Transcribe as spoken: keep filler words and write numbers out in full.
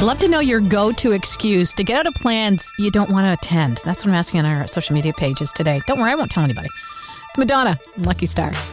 I'd love to know your go-to excuse to get out of plans you don't want to attend. That's what I'm asking on our social media pages today. Don't worry, I won't tell anybody. Madonna, Lucky Star.